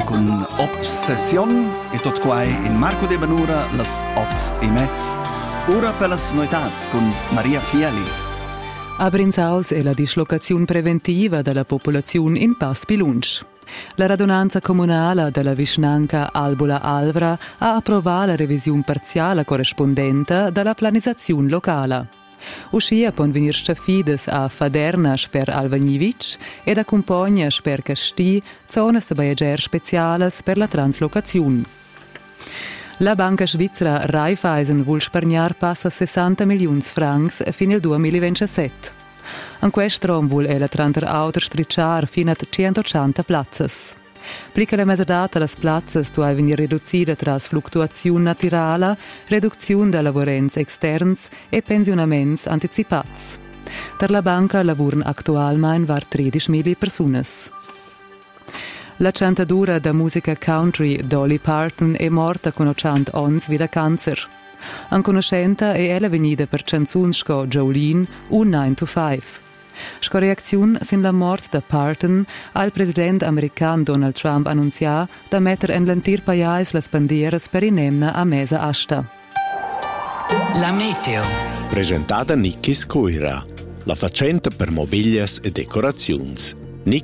con Obsession e tot quai in Marco de Benura las 8:30. Ora per las noitats con Maria Fiali. A Brinzauls è la dislocazione preventiva della popolazione in Pass Pilunsch. La radunanza comunale della vicinanza Albula Alvra ha approvato la revisione parziale corrispondente della planizzazione locale. Uscia pon venir scafides a Fadernas per Alvagnivic ed accompagnas per Casti zonas de viager speciales per la translocazione. La banca svizzera Raiffeisen vuol spargnar passa 60 milioni francs fin il 2027. In questo rom vuol ella tranter auto stricciar fino a 180 plazzas. Plica la mezzadata las plazzas tu hai venir riducida tras fluctuazione naturale, riduzione da lavorenze externs e pensionaments anticipats. Per la banca lavuran actualmein var 13.000 personas. La cantadura da musica country Dolly Parton è morta con 80 ons vida cancer. An conoscenta è ella venida per canzunsco Jolene un 9 to 5. Sco reaczione sin la mort da Parton, al president american Donald Trump annunzia da metter en lentir pajais las bandieras per inemna a mesa asta. La meteo. Presentata Nickis Coira, la facenta per mobilias e decorazions.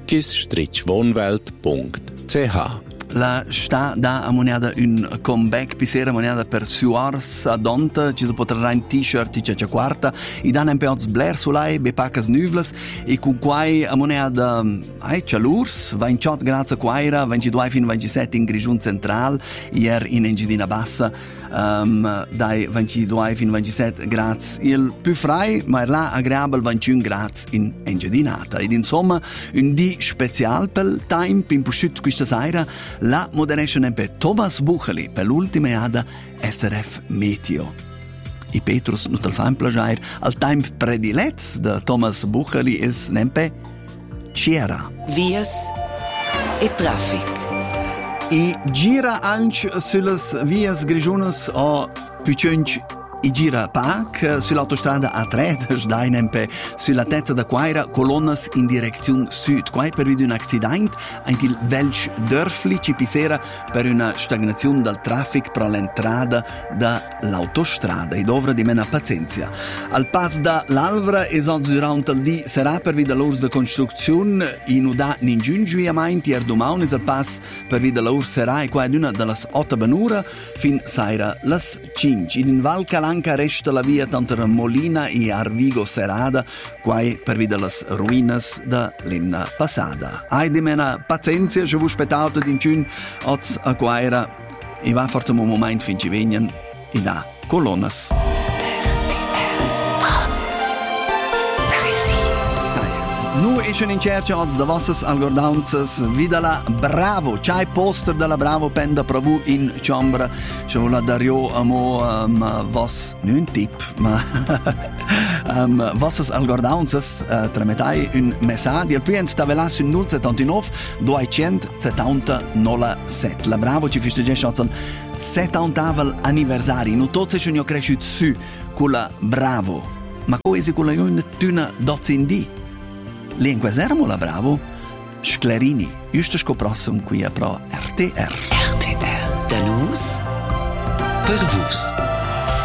nickis-wohnwelt.ch. La sta da amoniada un comeback pisera amoniada per suars a donta ci si potrà in t-shirt e c'è quarta i dan un peoz blair sulai be pacas nuvlas e con quai amoniada ai chalurs va in 8 gradi quaira 22 fin 27 in grigiun central ier in Engidina bassa dai 22 fin 27 gradi il più frai ma là agreabel 21 gradi in Engidinata ed insomma un di special per time in pusciut questa sera la moderation per Thomas Bucheli per l'ultima ada SRF Meteo. I Petrus non te fa un plagiare al time prediletto da Thomas Bucheli es nempe Ciera. Vias e traffic. I gira anche sulle vias grigiunas o piucunci I gira pac sull'autostrada A3 dai nempe sulla tezza da Quaira colonnas in direzione sud. Quai per vide un accident anche il Welsh Dörfli ci pisera per una stagnazione del traffic per l'entrata dall'autostrada e dovra di mena pazienza. Al pass da l'Alvra esatto durante il di sarà per vide l'urs de costruzione in uda ningiun giuiamenti er domaun es al pass per vide l'urs sarà e qua è una delle 8 benura fin saira las 5 in Val Calanca resta la via tanto Molina e Arvigo Serada, quai per vide las ruinas da lemna passada. Ai di mena pazienza, se vu spettauto d'inciun, oz a quaira, e va forse un moment fin ci venien, e da colonnas. Nu ischen in cerca oz da vossas algordaunzas vidala Bravo, c'hai poster della Bravo penda pravu in chambra. Ci vola Dario amo vos, nu un tip, ma vossas algordaunzas trametai un messaggio al pient tavelas un 079 270 07. La Bravo ci festeggia oz al 70 anniversari. Nu tots ischen io cresciut su con la Bravo. Ma coesi con la un tuna dozindi. Lingue sermo la Bravo, Sclerini, giusto scoprossum qui a pro RTR. RTR. Da nus per vus.